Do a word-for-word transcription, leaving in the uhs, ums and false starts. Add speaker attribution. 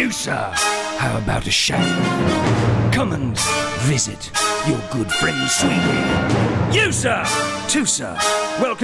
Speaker 1: You, sir, how about a shave? Come and visit your good friend Sweetie. You, sir, too, sir, welcome.